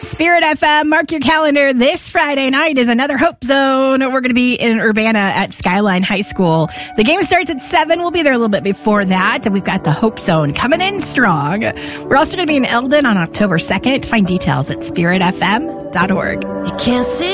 Spirit FM, mark your calendar. This Friday night is another Hope Zone. We're going to be in Urbana at Skyline High School. The game starts at 7. We'll be there a little bit before that. And we've got the Hope Zone coming in strong. We're also going to be in Eldon on October 2nd. Find details at spiritfm.org. You can't see